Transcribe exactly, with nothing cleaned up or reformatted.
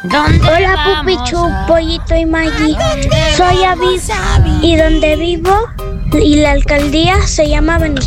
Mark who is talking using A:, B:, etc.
A: Hola Pupichu, Pollito y Maggie. Soy Aviv y donde vivo y la alcaldía se llama Venustiano